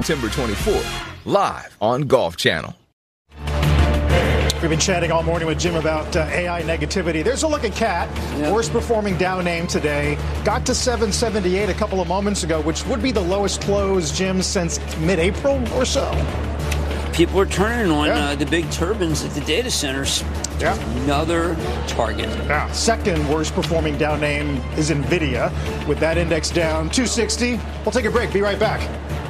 September 24th, live on Golf Channel. We've been chatting all morning with Jim about AI negativity. There's a look at Cat, worst performing Dow name today. Got to 778 a couple of moments ago, which would be the lowest close, Jim, since mid-April or so. People are turning on the big turbines at the data centers. Yeah. Another target. Yeah. Second worst performing Dow name is NVIDIA, with that index down 260. We'll take a break. Be right back.